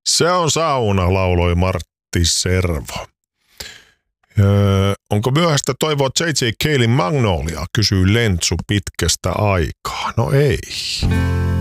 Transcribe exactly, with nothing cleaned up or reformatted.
Se on sauna, lauloi Martti Servo. Öö, onko myöhäistä toivoa J J Calein Magnolia, kysyy Lentsu pitkästä aikaa. No ei.